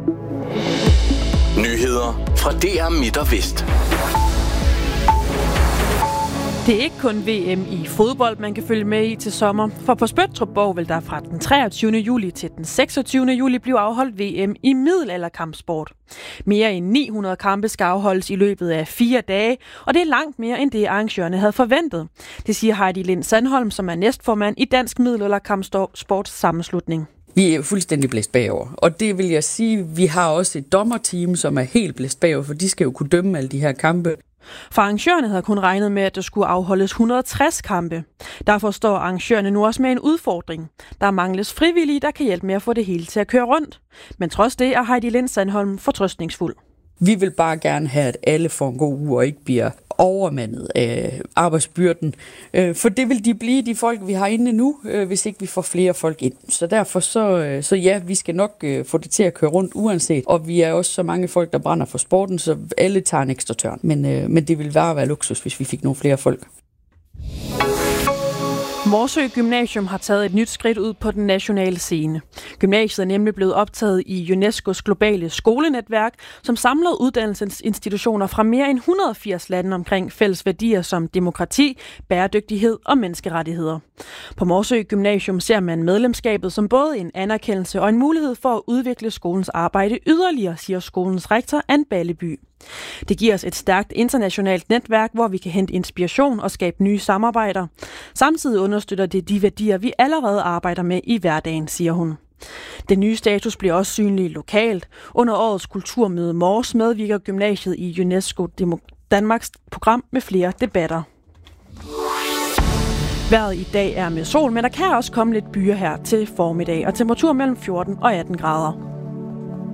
Nyheder fra DR Midt og Vest. Det er ikke kun VM i fodbold, man kan følge med i til sommer. For på Spøttrup vil der fra den 23. juli til den 26. juli blive afholdt VM i middelalderkampsport. Mere end 900 kampe skal afholdes i løbet af 4 dage, og det er langt mere end det arrangørerne havde forventet. Det siger Heidi Lind Sandholm, som er næstformand i Dansk Middelalderkampsports sammenslutning. Vi er fuldstændig blæst bagover, og det vil jeg sige, vi har også et dommerteam, som er helt blæst bagover, for de skal jo kunne dømme alle de her kampe. For arrangørerne havde kun regnet med, at der skulle afholdes 160 kampe. Derfor står arrangørerne nu også med en udfordring. Der mangles frivillige, der kan hjælpe med at få det hele til at køre rundt. Men trods det er Heidi Lind Sandholm fortrøstningsfuld. Vi vil bare gerne have, at alle får en god uge og ikke bliver overmandet af arbejdsbyrden. For det vil de blive, de folk, vi har inde nu, hvis ikke vi får flere folk ind. Så derfor så ja, vi skal nok få det til at køre rundt uanset. Og vi er også så mange folk, der brænder for sporten, så alle tager en ekstra tørn. Men det vil bare være luksus, hvis vi fik nogle flere folk. Morsø Gymnasium har taget et nyt skridt ud på den nationale scene. Gymnasiet er nemlig blevet optaget i UNESCO's globale skolenetværk, som samler uddannelsesinstitutioner fra mere end 180 lande omkring fælles værdier som demokrati, bæredygtighed og menneskerettigheder. På Morsø Gymnasium ser man medlemskabet som både en anerkendelse og en mulighed for at udvikle skolens arbejde yderligere, siger skolens rektor Ann Balleby. Det giver os et stærkt internationalt netværk, hvor vi kan hente inspiration og skabe nye samarbejder. Samtidig understøtter det de værdier, vi allerede arbejder med i hverdagen, siger hun. Den nye status bliver også synlig lokalt. Under årets kulturmøde Mors medvirker gymnasiet i UNESCO Danmarks program med flere debatter. Vejret i dag er med sol, men der kan også komme lidt byer her til formiddag, og temperatur mellem 14 og 18 grader.